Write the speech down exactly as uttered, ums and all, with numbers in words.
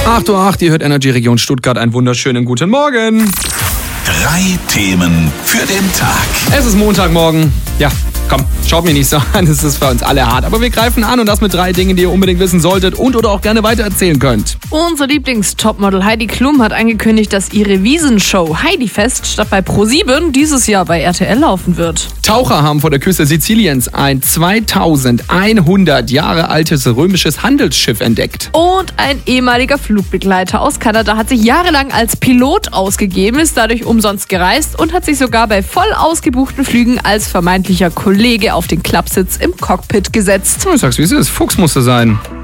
acht Uhr acht, ihr hört Energy Region Stuttgart. Einen wunderschönen guten Morgen. Drei Themen für den Tag. Es ist Montagmorgen. Ja, komm, schaut mir nicht so an, es ist für uns alle hart. Aber wir greifen an und das mit drei Dingen, die ihr unbedingt wissen solltet und oder auch gerne weitererzählen könnt. Unser Lieblingstopmodel Heidi Klum hat angekündigt, dass ihre Wiesenshow Heidifest statt bei ProSieben dieses Jahr bei R T L laufen wird. Taucher haben vor der Küste Siziliens ein zweitausendeinhundert Jahre altes römisches Handelsschiff entdeckt. Und ein ehemaliger Flugbegleiter aus Kanada hat sich jahrelang als Pilot ausgegeben, ist dadurch umsonst gereist und hat sich sogar bei voll ausgebuchten Flügen als vermeintlicher Kollege auf den Klappsitz im Cockpit gesetzt. Ich sag's, wie es ist. Fuchs musste sein.